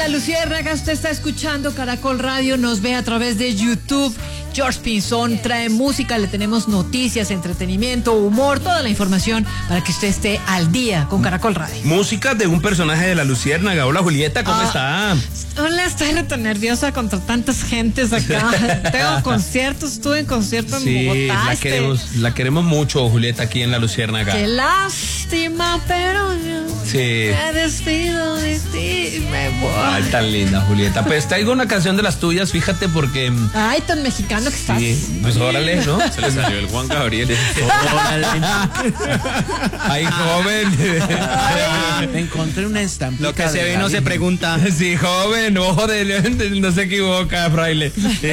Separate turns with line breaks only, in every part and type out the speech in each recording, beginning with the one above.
La Luciérnaga, usted está escuchando Caracol Radio, nos ve a través de YouTube. George Pinzón trae música, le tenemos noticias, entretenimiento, humor, toda la información para que usted esté al día con Caracol Radio.
Música de un personaje de La Luciérnaga. Hola, Julieta, ¿cómo está?
Hola, estoy tan nerviosa contra tantas gentes acá. Tengo conciertos, estuve en concierto en Bogotá.
La queremos mucho, Julieta, aquí en La Luciérnaga.
Qué lástima, pero yo me despido de ti, me voy.
Ay, tan linda, Julieta. Pues traigo una canción de las tuyas, fíjate, porque...
Ay, tan mexicano que estás.
Sí, pues órale, ¿no?
Se le salió el Juan Gabriel.
Ay, joven.
Me encontré una estampita.
Lo que se ve no se pregunta.
Sí, joven, ojo no se equivoca, fraile.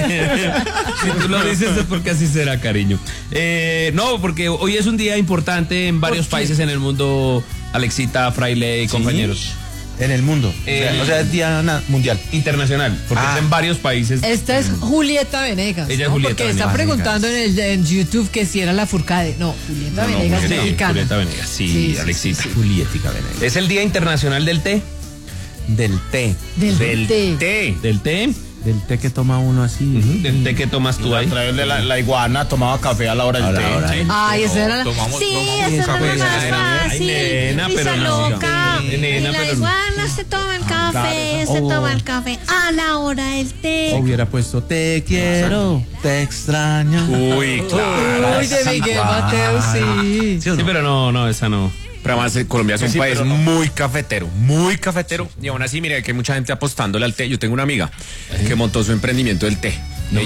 Si tú lo dices es porque así será, cariño. No, porque hoy es un día importante en varios países en el mundo, Alexita, fraile y compañeros.
En el mundo. O sea, es día mundial.
Internacional, porque es en varios países.
Esta es Julieta Venegas.
Ella es Julieta
porque
Venegas.
está preguntando en YouTube que si era la Furcade. No, Julieta Venegas es mexicana.
Julieta Venegas, sí, Alexita.
Sí.
Julietica Venegas.
Es el Día Internacional del Té.
Del té.
Del té.
Del té.
Del té que toma uno así.
Del té que tomas tú ahí.
A través de la iguana tomaba café a la hora del té.
Ay, esa era la...
Tomamos
esa era la más fácil.
Nena,
Risa
pero no.
loca.
Nena,
Y la
pero no.
iguana se toma el café, se toma el café a la hora del té.
Hubiera puesto te quiero, te extraño.
Uy, claro.
Uy, de Miguel Mateo, sí.
¿Sí o no?
Sí, pero no, esa no.
Pero además Colombia es un país muy cafetero. Y aún así, mire, que hay mucha gente apostándole al té. Yo tengo una amiga que montó su emprendimiento del té.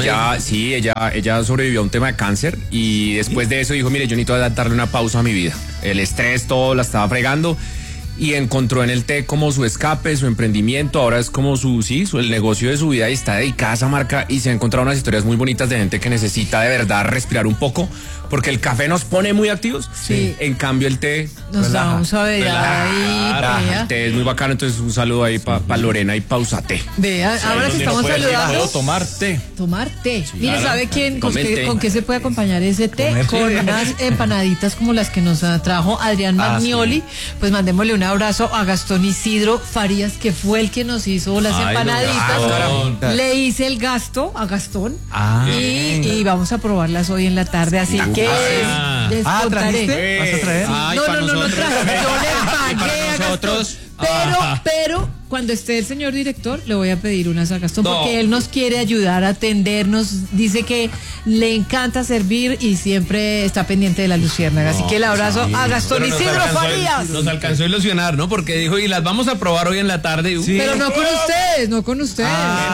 Ella sobrevivió a un tema de cáncer y después de eso dijo, mire, yo necesito darle una pausa a mi vida. El estrés, todo la estaba fregando. Y encontró en el té como su escape, su emprendimiento, ahora es como el negocio de su vida y está dedicada a esa marca y se ha encontrado unas historias muy bonitas de gente que necesita de verdad respirar un poco, porque el café nos pone muy activos, en cambio el té
nos vamos a ver ahí.
el té es muy bacano, entonces un saludo ahí para Lorena y Pausate.
Vea, ahora que estamos saludando.
Tomar té.
Tomar té.
Sí,
Mire,
claro.
¿sabe quién con
Tome té.
qué se puede acompañar ese té? Con unas empanaditas como las que nos trajo Adrián Magnoli. Pues mandémosle un abrazo a Gastón Isidro Farías, que fue el que nos hizo las empanaditas. Le hice el gasto a Gastón y vamos a probarlas hoy en la tarde, así que les contaré.
¿trajiste? ¿Vas a traer?
No traje, yo le pagué a
nosotros.
Pero cuando esté el señor director le voy a pedir unas a Gastón porque él nos quiere ayudar a atendernos, dice que le encanta servir y siempre está pendiente de La Luciérnaga, así que el abrazo a Gastón Isidro Farías.
Nos alcanzó a ilusionar, ¿no? Porque dijo, y las vamos a probar hoy en la tarde.
Pero no con ustedes.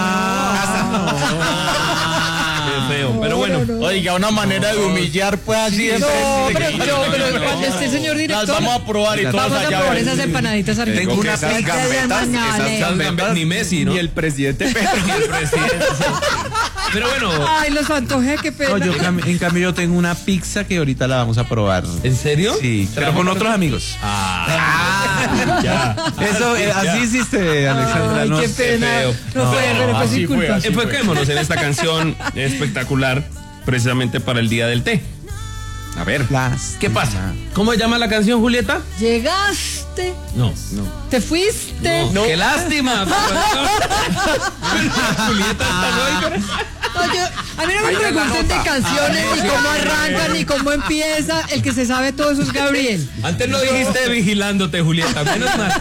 Qué feo, pero bueno.
Oiga, una manera de humillar, pues así.
Pero cuando esté el señor director
las vamos a probar y todas
vamos a
allá.
probar esas empanaditas arriba.
Tengo una pizza de
Esas ni Messi, ¿no?
Y el presidente Petro.
Pero bueno.
Ay, los antojé, qué pena.
No, en cambio yo tengo una pizza que ahorita la vamos a probar.
¿En serio?
Sí, pero con otros amigos.
Ya.
Eso, así hiciste, Alexandra.
Ay,
no
qué
sé.
pena.
feo.
No fue, pero fue sin culpa.
Enfoquémonos en esta canción espectacular, precisamente para el Día del Té. A ver, ¿qué pasa? ¿Cómo se llama la canción, Julieta?
Llegaste,
No.
te fuiste.
No. ¡Qué lástima! Julieta está loca.
No, a mí no me pregunten de canciones, ni cómo arrancan, ni cómo empieza. El que se sabe todo eso es Gabriel.
Antes lo dijiste vigilándote, Julieta. Menos mal.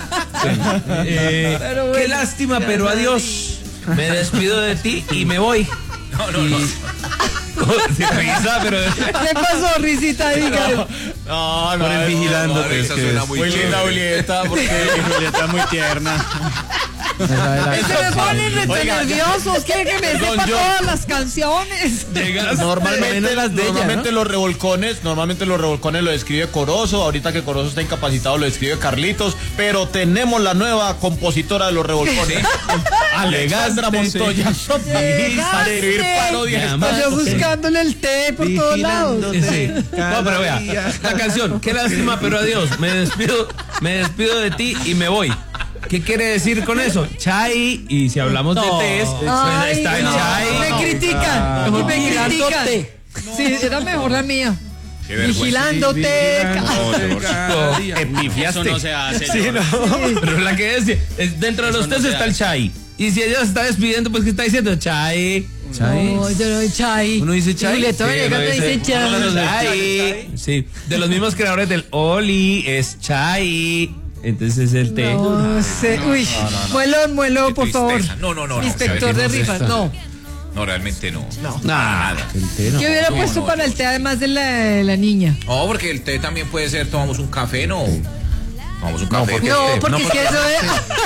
Qué lástima, pero adiós. Me despido de ti y me voy. No. Sin risa, pero...
¿Qué pasó, risita? Dígalo.
No,
Por el vigilándote.
Esa suena muy linda, Julieta, porque Julieta es muy tierna.
Se me ponen re nerviosos. Quieren que me sepa todas las canciones.
Normalmente los revolcones lo escribe Corozo. Ahorita que Corozo está incapacitado lo escribe Carlitos. Pero tenemos la nueva compositora de los revolcones, Alexandra Montoya. Para escribir parodias.
Yo buscándole el té por todos lados.
Sí. No, pero vea, la canción, qué lástima, pero adiós. Me despido de ti y me voy. ¿Qué quiere decir con eso? Chai, y si hablamos de tés, pues está el chai.
Me critican. Me critican. Sí, era mejor la mía. Vigilándote.
Epifiaste.
Eso no se hace.
Sí, no. Pero la que es dentro de los
Eso no
tés
se
está el
hace.
chai. Y si ella se está despidiendo, pues ¿qué está diciendo? Chai.
No, yo no chai.
¿Uno dice chai?
Julieta Venegas no dice chai.
Chai. Sí, de los mismos creadores del Oli es chai. Entonces es el té.
No sé. Uy, muelo, por favor.
No.
Inspector de rifas, no.
No, realmente no.
Nada.
¿Qué hubiera puesto para el té además de la niña?
No, porque el té también puede ser, tomamos un café, ¿no? Tomamos un café.
No, porque es que eso es.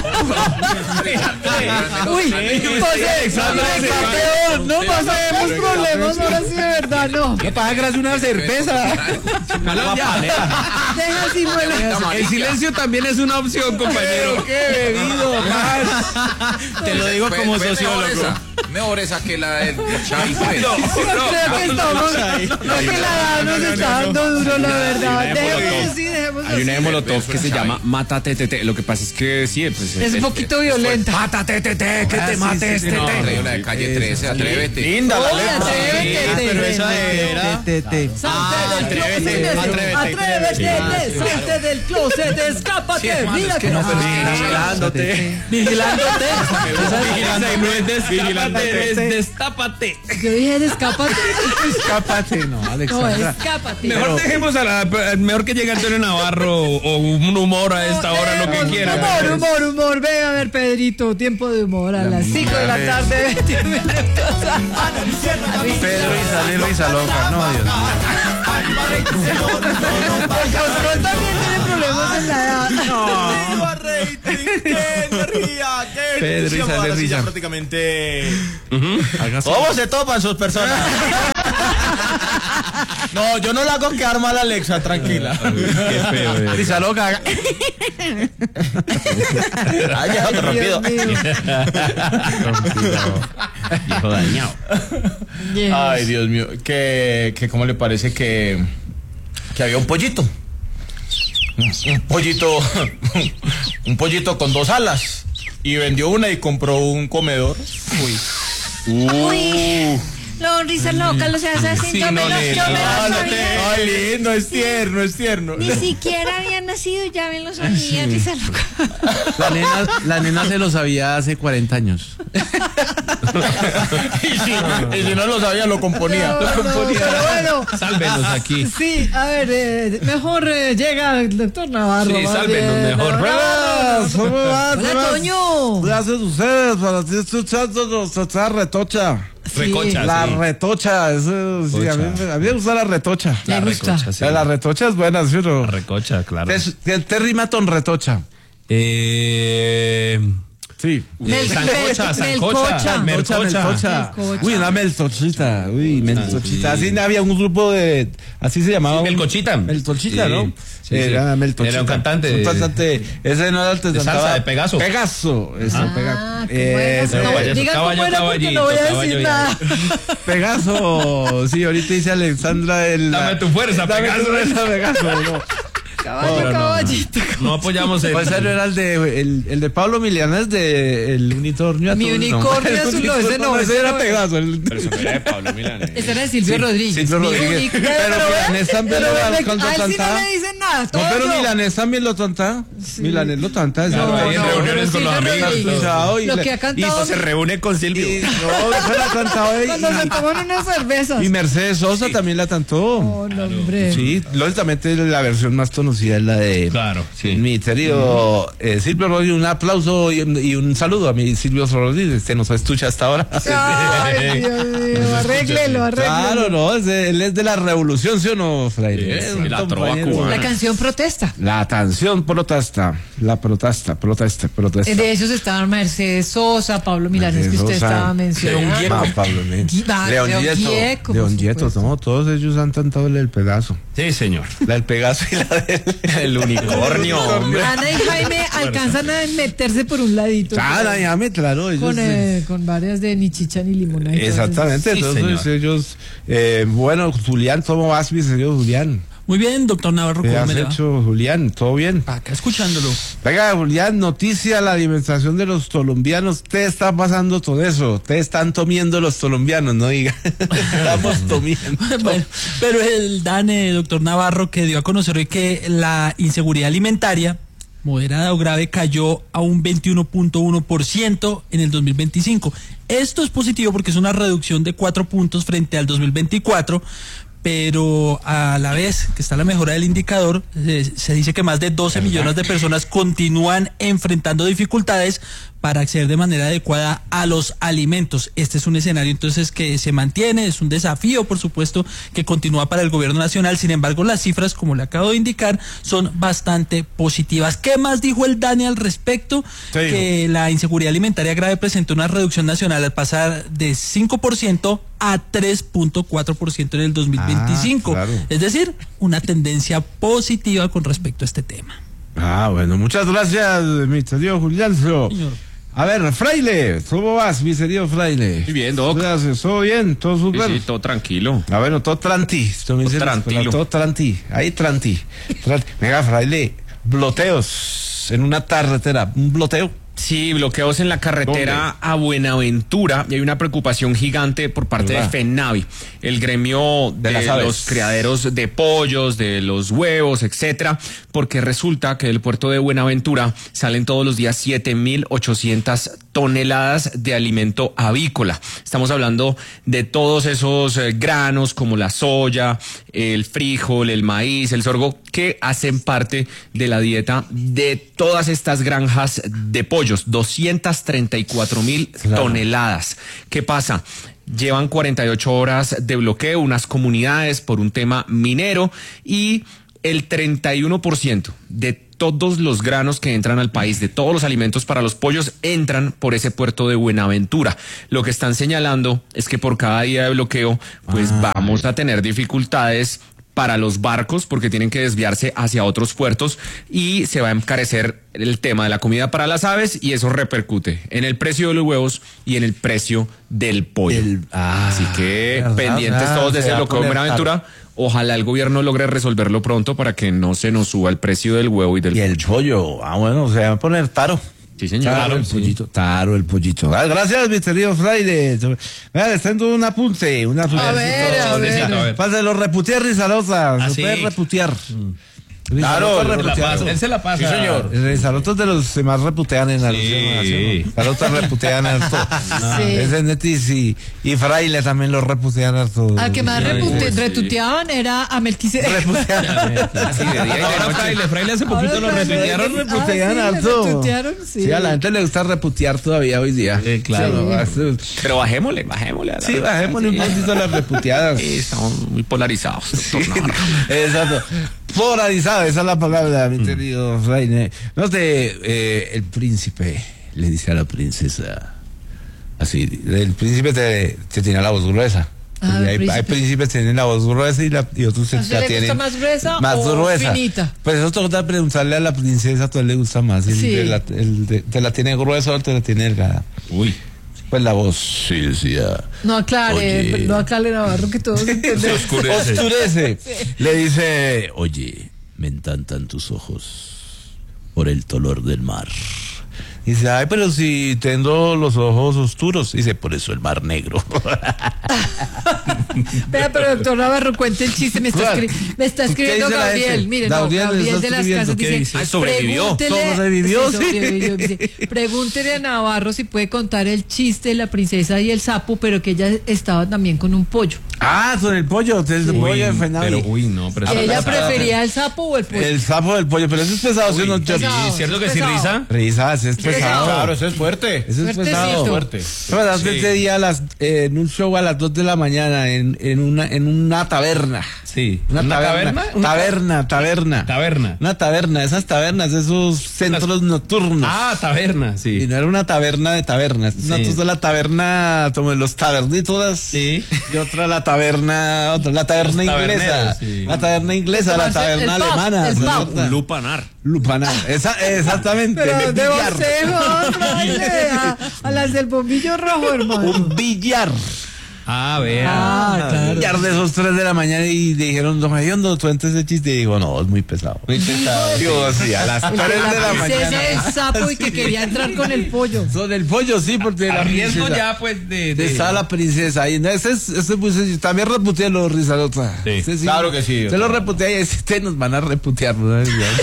Uy, no pasemos problemas, ahora sí de verdad, no.
¿Qué pasa? Gracias una cerveza.
Deja así, muelo.
El silencio también es una opción, compañero.
¡Qué bebido!
Te lo digo como sociólogo.
Mejor esa que la del chai, pues.
Creo que estamos. Creo que la edad nos está dando duro, la verdad. Dejemos así, dejemos así.
Hay una de Molotov que se llama Mátate Tete. Lo que pasa es que sí, pues.
Es un poquito violenta.
Mátate Tete, que te mates Tete. La de calle 13, atrévete.
Linda la
Oye,
letra.
atrévete.
Pero esa era.
Salte del closet, escápate. Mira que no
Vigilándote.
Vigilándote. Vigilándote. Destápate.
Yo dije, escápate.
Escápate, no,
No,
Alexandra.
escápate.
Mejor dejemos mejor que llegue Antonio Navarro o un humor a esta hora, lo que quiera.
Humor. Ve a ver, Pedrito, tiempo de humor a las 5 de la tarde. 20 minutos.
Pedro y salir risa loca. No, Dios mío.
El control también tiene problemas en la edad.
Pedro y salir risa.
Prácticamente.
¿Cómo se topan sus personas?
No, yo no la hago quedar mal a Alexa, tranquila.
Qué feo.
Risa loca.
Ay, ya te rompido.
Hijo dañado.
Ay, Dios mío. Que ¿cómo le parece que había un pollito? Un pollito con 2 alas. Y vendió una y compró un comedor.
Uy. Los risas locas, los hace así.
Sí,
Yo me
no,
los
nena.
sabía.
Ay, lindo, es tierno.
Ni siquiera habían nacido, ya me los sabía, risa loca.
La nena se lo sabía hace 40 años.
Y si no lo sabía, lo componía.
Pero bueno.
Sálvenos aquí.
Sí, a ver, mejor llega el doctor Navarro.
Sí,
más
sálvenos
bien.
mejor.
Hola, Toño.
Gracias a ustedes para ti escuchando nuestra retocha.
Recocha.
La
sí.
retocha, eso sí, a mí me gusta la retocha.
Me gusta.
recocha, sí.
La retocha es buena, ¿sí o no?
La recocha, claro.
¿Te rima con retocha? Sí.
Sancocha.
Melcocha.
Uy, una meltochita. Meltochita. Así había un grupo de. Así se llamaba.
Sí, Melcochita.
Meltochita,
Sí.
¿no?
Sí,
Era
sí.
Meltochita.
Era un cantante.
Un cantante. Ese no era el que
de salsa,
cantaba.
de Pegaso.
Pegaso. Eso,
Ah, qué
Ese,
bueno.
Caballo,
Diga cómo era porque
caballito,
no voy a
caballo,
decir
ya.
nada.
Pegaso. Sí, ahorita dice Alexandra.
Dame tu fuerza,
Dame
Pegaso.
tu fuerza, Pegaso. No.
Caballito.
No apoyamos el.
Pues ese no era el de Pablo Milanés de El Unicornio
Mi
Azul.
unicornio
El
azul, no, ese no,
ese
ese
era
no.
Pegaso.
Pero eso no era de Pablo Milanés.
Ese era de Silvio Rodríguez.
Silvio
Mi
Rodríguez.
único-
Pero Milanés también
pero
lo
a
cuando
él sí no
cantaba.
le dicen nada.
No,
todo
pero
yo.
Milanés también lo canta. Milanés lo canta.
Claro, ahí en reuniones con los
Silvio
amigos,
Rodríguez.
todo.
Lo que ha cantado.
Se reúne con Silvio.
No, eso la cantaba
Cuando se toman unas cervezas.
y Mercedes Sosa también la cantó.
Oh, no, hombre.
Sí, lógicamente la versión más conocida es la de
Claro, sí.
mi querido Silvio Rodríguez. Un aplauso y un saludo a mi Silvio Rodríguez, que nos escucha hasta ahora.
Ay, Dios mío, arréglelo.
Claro, no, él es de la revolución, ¿sí o no, Fraile?
Sí,
Un
la trova
compañero.
cubana.
La canción protesta.
La canción protesta, la protesta.
De esos estaban Mercedes Sosa, Pablo Milanés, que usted
Mercedes Sosa.
estaba mencionando.
Pablo
León Gieco,
León
por
Gieco,
supuesto.
no, todos ellos han cantado el Pegaso.
Sí, señor.
La del Pegaso y la del
El unicornio, hombre.
Ana y Jaime alcanzan a meterse por un ladito.
Claro, claro. Ellos,
Con varias de ni chicha ni limona. y todo eso.
exactamente,
Sí,
entonces
señor.
ellos, bueno, Julián, ¿cómo vas, mi señor Julián?
Muy bien, doctor Navarro,
¿Qué
¿cómo
has
me le va?
hecho, Julián? ¿Todo bien?
Acá escuchándolo.
Venga, Julián, noticia, la alimentación de los colombianos. Te está pasando todo eso. Te están tomiendo los colombianos, no diga. Estamos tomiendo.
Bueno, pero el DANE, doctor Navarro, que dio a conocer hoy que la inseguridad alimentaria moderada o grave cayó a un 21.1% en el 2025. Esto es positivo porque es una reducción de 4 puntos frente al 2024, pero a la vez que está la mejora del indicador, se dice que más de 12 millones de personas continúan enfrentando dificultades para acceder de manera adecuada a los alimentos. Este es un escenario entonces que se mantiene, es un desafío, por supuesto, que continúa para el gobierno nacional. Sin embargo, las cifras, como le acabo de indicar, son bastante positivas. ¿Qué más dijo el DANE al respecto? Que la inseguridad alimentaria grave presentó una reducción nacional al pasar de 5% a 3.4% en el 2025.
Claro.
Es decir, una tendencia positiva con respecto a este tema.
Bueno, muchas gracias, mi querido Julián.
Señor.
A ver, Fraile, ¿cómo vas, mi querido Fraile?
Muy bien, Doc.
Gracias, ¿todo bien? ¿Todo súper?
Sí, todo tranquilo.
Bueno, todo tranti. Todo tranti. Ahí tranti. Venga, Fraile, bloteos en una carretera. ¿Un bloteo?
Sí, bloqueos en la carretera a Buenaventura y hay una preocupación gigante por parte de FENAVI, el gremio de los criaderos de pollos, de los huevos, etcétera, porque resulta que del puerto de Buenaventura salen todos los días 7.800 toneladas de alimento avícola. Estamos hablando de todos esos granos como la soya, el frijol, el maíz, el sorgo, que hacen parte de la dieta de todas estas granjas de pollos. 234.000 toneladas. ¿Qué pasa? Llevan 48 horas de bloqueo unas comunidades por un tema minero y el 31% de todos los granos que entran al país, de todos los alimentos para los pollos, entran por ese puerto de Buenaventura. Lo que están señalando es que por cada día de bloqueo, pues vamos a tener dificultades para los barcos porque tienen que desviarse hacia otros puertos y se va a encarecer el tema de la comida para las aves y eso repercute en el precio de los huevos y en el precio del pollo. Así que pendientes todos de ese bloqueo de Buenaventura. Ojalá el gobierno logre resolverlo pronto para que no se nos suba el precio del huevo y del pollo.
Y el pollo, bueno, se va a poner taro.
Sí, señor.
Claro, el pollito, claro, el pollito. Gracias, mi querido Fraile. Vea, les tengo un apunte.
A ver.
Páselo, reputear Rizalosa. Se puede reputear.
Claro,
él se la pasa.
Sí, señor.
Rizalotos de los que más reputean en la nación. Rizalotos reputean harto.
Sí.
Ese Netis y Fraile también los reputean harto.
Al que más retuiteaban era a Melquisedec.
Fraile hace poquito lo retuitearon.
Reputean harto. Sí, a la gente le gusta reputear todavía hoy día.
Claro.
Sí.
Pero bajémosle.
Sí, bajémosle un poquito las reputeadas.
Sí, estamos muy polarizados, doctor Navarro.
Exacto. Polarizado, esa es la palabra, mi querido Fraile. No sé, el príncipe le dice a la princesa, así, el príncipe te tiene la voz gruesa. Hay príncipes que tienen la voz gruesa y otros
¿A usted le gusta más gruesa o finita?
Pues eso toca preguntarle a la princesa, ¿a tú le gusta más? ¿Te la tiene gruesa o te la tiene delgada?
Uy.
Pues la voz, sí, decía.
No aclare Navarro, que todos entendemos.
Oscurece. Le dice, oye, me encantan tus ojos por el color del mar. Dice, ay, pero si tengo los ojos oscuros. Dice, por eso el mar negro.
Vea, pero doctor Navarro, cuente el chiste. Me está escribiendo Gabriel. Mire, Gabriel de las Casas dice,
sobrevivió.
Dice, pregúntele a Navarro si puede contar el chiste de la princesa y el sapo, pero que ella estaba también con un pollo.
Con el pollo, el pollo de FENAVI.
Pero
¿Ella prefería el sapo o el pollo?
El sapo del pollo, pero eso es pesado, ¿sí o no?
¿Es cierto que sí, Risa?
Risa, ese es pesado.
Claro, eso es fuerte.
Eso es pesado.
Fuerte.
Este día en un show a las 2 de la mañana en una taberna.
Sí.
Una taberna.
Taberna.
Una taberna, esas tabernas, esos centros nocturnos.
Taberna, sí.
Y no era una taberna de tabernas. Sí. Nosotros de la taberna, como los tabernitos.
Sí.
Y otra la taberna inglesa.
Sí.
La taberna inglesa, la taberna alemana.
Un lupanar.
Exactamente.
Pero de a las del bombillo rojo, hermano.
Un billar.
Vea.
Claro.
Y de esos 3 de la mañana y dijeron, don Hediondo, tú ese chiste. Y digo, no, es muy pesado.
Muy pesado.
Digo, sí, a las 3 de la mañana.
Ese sapo y que quería entrar con el pollo.
Son el pollo, sí, porque la
Riesgo
princesa.
ya, pues, de
Está la princesa ahí. No, ese pues, también reputé a los Rizalota.
Sí.
Ese
Claro que sí.
Se lo reputé y este nos van a reputear, ¿no?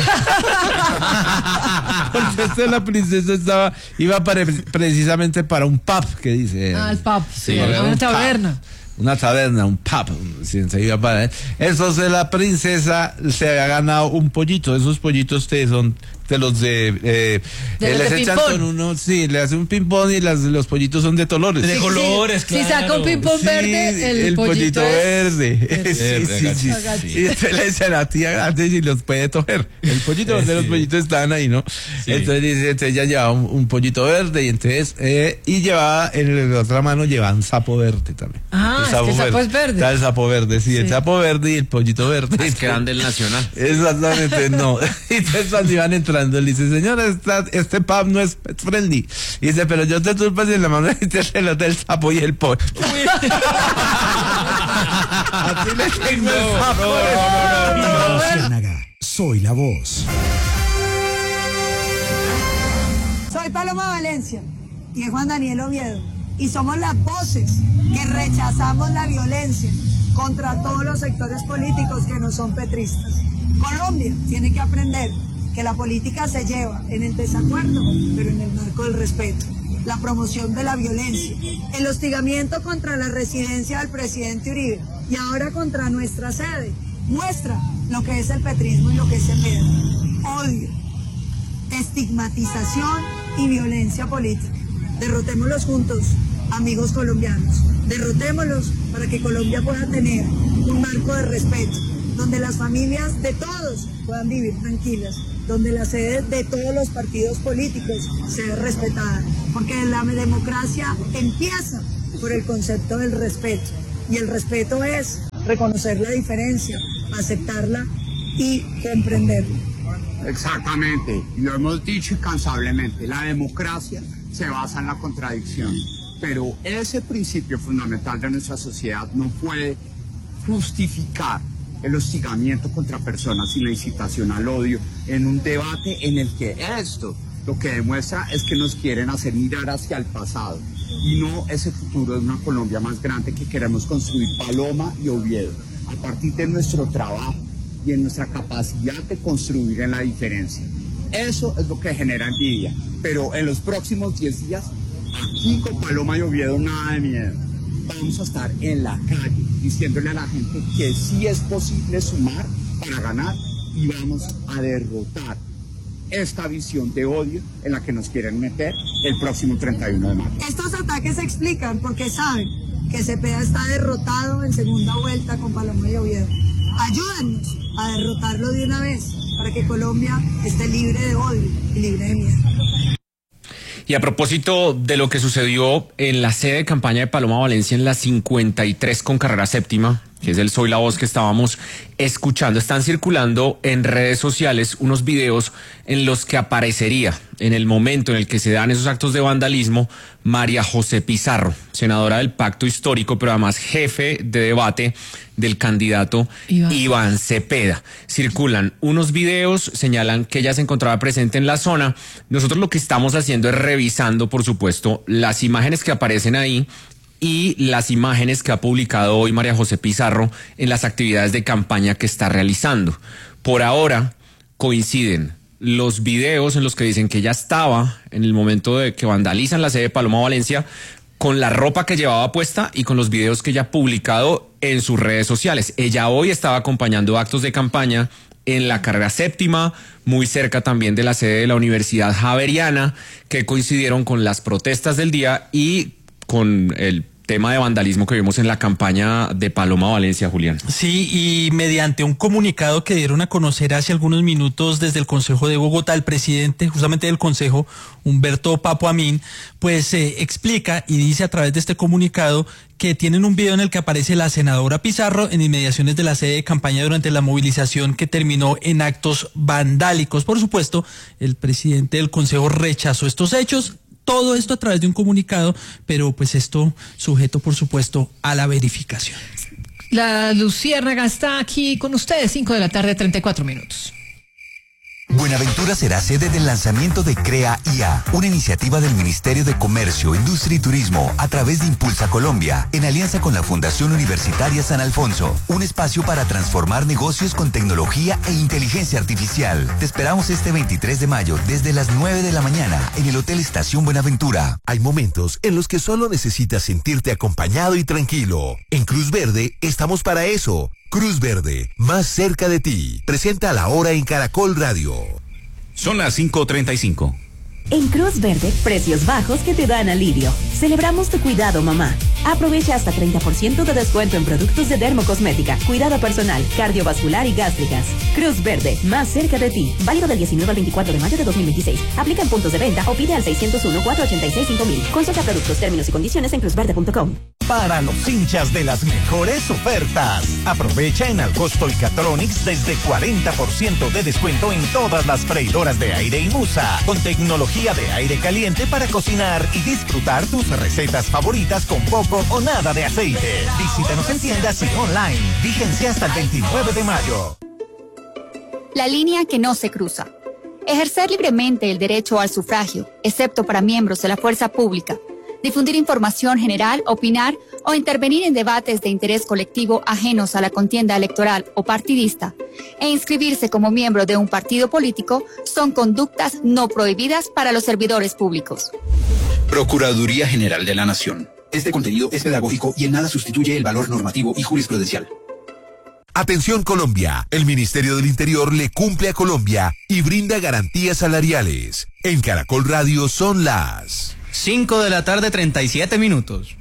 Porque la princesa iba precisamente para un pub, que dice.
El pub, sí,
Sí,
una
un
taberna.
Una taberna, un pub. Se iba para. Entonces la princesa se había ganado un pollito. Esos pollitos son de los de les echan con uno, sí, le hacen un ping-pong y los pollitos son de colores.
De colores, claro.
Si saca un ping-pong verde, el
pollito
es
verde. Sí. Y entonces le dicen a tía grande y los puede tocar. El pollito donde los pollitos estaban ahí, ¿no?
Sí.
Entonces dice, entonces ella llevaba un pollito verde y entonces y llevaba en la otra mano llevaba un sapo verde también.
Es que el sapo es verde.
Está el sapo verde, sí, el sapo verde y el pollito verde.
Es que eran del Nacional.
Exactamente, no. Y entonces cuando iban entrando, le dice, señora, este pub no es pet friendly. Y dice, pero yo te tulpas en la mano y te se lo del sapo y el pollo. Así le tengo el sapo.
Ciénaga, soy la voz.
Soy Paloma Valencia y es Juan Daniel Oviedo. Y somos las voces que rechazamos la violencia contra todos los sectores políticos que no son petristas. Colombia tiene que aprender que la política se lleva en el desacuerdo, pero en el marco del respeto. La promoción de la violencia, el hostigamiento contra la residencia del presidente Uribe y ahora contra nuestra sede, muestra lo que es el petrismo y lo que es el miedo. Odio, estigmatización y violencia política. Derrotémoslos juntos, amigos colombianos. Derrotémoslos para que Colombia pueda tener un marco de respeto, donde las familias de todos puedan vivir tranquilas, donde la sede de todos los partidos políticos sea respetada, porque la democracia empieza por el concepto del respeto, y el respeto es reconocer la diferencia, aceptarla y comprenderla.
Exactamente, y lo hemos dicho incansablemente, la democracia se basa en la contradicción, pero ese principio fundamental de nuestra sociedad no puede justificar el hostigamiento contra personas y la incitación al odio en un debate en el que esto lo que demuestra es que nos quieren hacer mirar hacia el pasado y no ese futuro de una Colombia más grande que queremos construir Paloma y Oviedo a partir de nuestro trabajo y en nuestra capacidad de construir en la diferencia. Eso es lo que genera envidia, pero en los próximos 10 días, aquí con Paloma y Oviedo, nada de miedo. Vamos a estar en la calle diciéndole a la gente que sí es posible sumar para ganar y vamos a derrotar esta visión de odio en la que nos quieren meter el próximo 31 de mayo.
Estos ataques se explican porque saben que Cepeda está derrotado en segunda vuelta con Paloma y Oviedo. Ayúdennos a derrotarlo de una vez para que Colombia esté libre de odio y libre de miedo.
Y a propósito de lo que sucedió en la sede de campaña de Paloma Valencia en la 53 con carrera séptima, que es el Soy la Voz que estábamos escuchando, están circulando en redes sociales unos videos en los que aparecería en el momento en el que se dan esos actos de vandalismo María José Pizarro, senadora del Pacto Histórico, pero además jefe de debate del candidato Iván Cepeda. Circulan unos videos, señalan que ella se encontraba presente en la zona. Nosotros lo que estamos haciendo es revisando, por supuesto, las imágenes que aparecen ahí y las imágenes que ha publicado hoy María José Pizarro en las actividades de campaña que está realizando. Por ahora coinciden los videos en los que dicen que ella estaba en el momento de que vandalizan la sede de Paloma Valencia con la ropa que llevaba puesta y con los videos que ella ha publicado en sus redes sociales. Ella hoy estaba acompañando actos de campaña en la carrera séptima, muy cerca también de la sede de la Universidad Javeriana, que coincidieron con las protestas del día y con el tema de vandalismo que vimos en la campaña de Paloma Valencia, Julián.
Sí, y mediante un comunicado que dieron a conocer hace algunos minutos desde el Consejo de Bogotá, el presidente justamente del Consejo, Humberto Papo Amin, pues explica y dice a través de este comunicado que tienen un video en el que aparece la senadora Pizarro en inmediaciones de la sede de campaña durante la movilización que terminó en actos vandálicos. Por supuesto, el presidente del Consejo rechazó estos hechos. todo esto a través de un comunicado, pero pues esto sujeto, por supuesto, a la verificación.
La Luciérnaga está aquí con ustedes, 5 de la tarde, 34 minutos.
Buenaventura será sede del lanzamiento de CREA IA, una iniciativa del Ministerio de Comercio, Industria y Turismo a través de Impulsa Colombia, en alianza con la Fundación Universitaria San Alfonso, un espacio para transformar negocios con tecnología e inteligencia artificial. Te esperamos este 23 de mayo desde las 9 de la mañana en el Hotel Estación Buenaventura.
Hay momentos en los que solo necesitas sentirte acompañado y tranquilo. En Cruz Verde estamos para eso. Cruz Verde, más cerca de ti. Presenta La Hora en Caracol Radio.
Son las 5:35.
En Cruz Verde, precios bajos que te dan alivio. Celebramos tu cuidado, mamá. Aprovecha hasta 30% de descuento en productos de dermocosmética, cuidado personal, cardiovascular y gástricas. Cruz Verde, más cerca de ti. Válido del 19 al 24 de mayo de 2026. Aplica en puntos de venta o pide al 601-486-5000. Consulta productos, términos y condiciones en cruzverde.com.
Para los hinchas de las mejores ofertas. Aprovecha en Alcosto y Catronics desde 40% de descuento en todas las freidoras de aire y Musa, con tecnología de aire caliente para cocinar y disfrutar tus recetas favoritas con poco o nada de aceite. Visítanos en tiendas y online. Vigencia hasta el 29 de mayo.
La línea que no se cruza. Ejercer libremente el derecho al sufragio, excepto para miembros de la fuerza pública. Difundir información general, opinar o intervenir en debates de interés colectivo ajenos a la contienda electoral o partidista e inscribirse como miembro de un partido político son conductas no prohibidas para los servidores públicos.
Procuraduría General de la Nación. Este contenido es pedagógico y en nada sustituye el valor normativo y jurisprudencial.
Atención Colombia, el Ministerio del Interior le cumple a Colombia y brinda garantías salariales. En Caracol Radio son las
5 de la tarde, 37 minutos.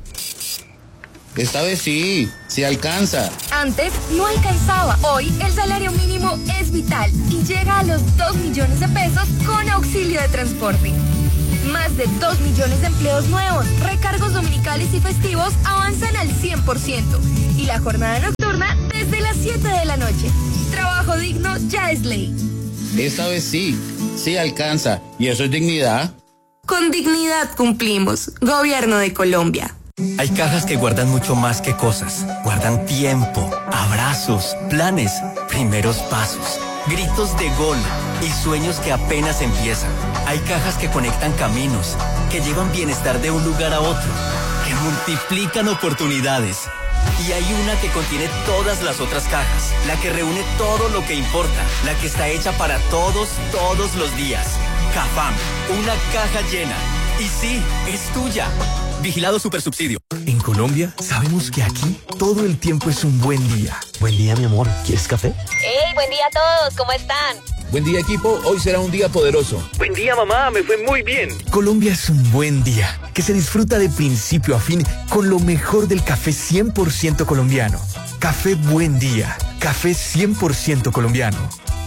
Esta vez sí alcanza.
Antes no alcanzaba. Hoy el salario mínimo es vital y llega a los 2 millones de pesos con auxilio de transporte. Más de 2 millones de empleos nuevos, recargos dominicales y festivos avanzan al 100% y la jornada nocturna desde las 7 de la noche. Trabajo digno ya es ley.
Esta vez sí alcanza. ¿Y eso es dignidad?
Con dignidad cumplimos. Gobierno de Colombia.
Hay cajas que guardan mucho más que cosas. Guardan tiempo, abrazos, planes, primeros pasos, gritos de gol y sueños que apenas empiezan. Hay cajas que conectan caminos, que llevan bienestar de un lugar a otro, que multiplican oportunidades. Y hay una que contiene todas las otras cajas, la que reúne todo lo que importa, la que está hecha para todos los días. Cafam, una caja llena. Y sí, es tuya. Vigilado Supersubsidio.
En Colombia sabemos que aquí todo el tiempo es un buen día. Buen día, mi amor. ¿Quieres café?
¡Hey, buen día a todos! ¿Cómo están?
Buen día, equipo. Hoy será un día poderoso.
Buen día, mamá. Me fue muy bien.
Colombia es un buen día que se disfruta de principio a fin con lo mejor del café 100% colombiano. Café Buen Día. Café 100% colombiano.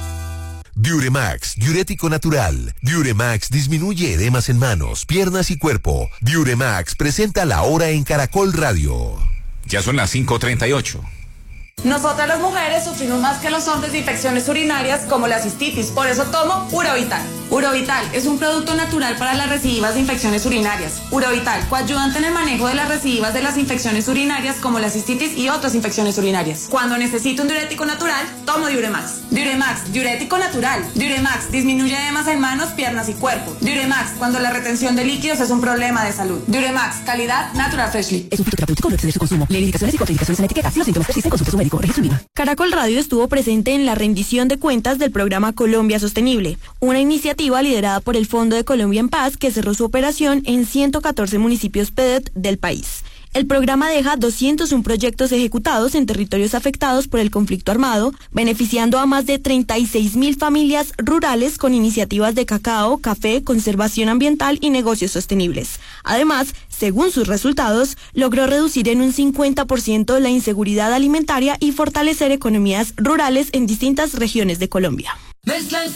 Diuremax, diurético natural. Diuremax disminuye edemas en manos, piernas y cuerpo. Diuremax presenta La Hora en Caracol Radio.
Ya son las 5:38.
Nosotras las mujeres sufrimos más que los hombres de infecciones urinarias como la cistitis, por eso tomo Urovital. Urovital es un producto natural para las recidivas de infecciones urinarias. Urovital, coayudante en el manejo de las recidivas de las infecciones urinarias como la cistitis y otras infecciones urinarias. Cuando necesito un diurético natural, tomo Diuremax. Diuremax, diurético natural. Diuremax, disminuye edemas en manos, piernas y cuerpo. Diuremax, cuando la retención de líquidos es un problema de salud. Diuremax, calidad Natural Freshly.
Es un fitoterapéutico, no exceder su consumo. Lee indicaciones y contraindicaciones en la etiqueta. Si los síntomas persisten, consulte a su médico. Registro INVIMA.
Caracol Radio estuvo presente en la rendición de cuentas del programa Colombia Sostenible, una iniciativa liderada por el Fondo de Colombia en Paz que cerró su operación en 114 municipios PEDET del país. El programa deja 201 proyectos ejecutados en territorios afectados por el conflicto armado, beneficiando a más de 36.000 familias rurales con iniciativas de cacao, café, conservación ambiental y negocios sostenibles. Además, según sus resultados, logró reducir en un 50% la inseguridad alimentaria y fortalecer economías rurales en distintas regiones de Colombia.
Mezcla